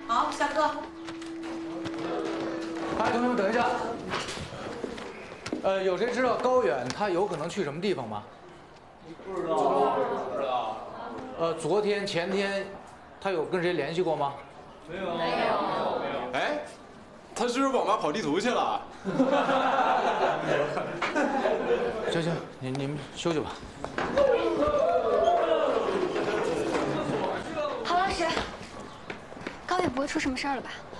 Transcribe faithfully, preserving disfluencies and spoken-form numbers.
好，下课。 哎，同学们等一下。呃，有谁知道高远他有可能去什么地方吗？ 不知道，不知道。 呃，昨天、前天，他有跟谁联系过吗？ 没有，没有，没有。哎，他是不是网吧跑地图去了？ 行行，你你们休息吧。 郝老师，高远不会出什么事儿了吧？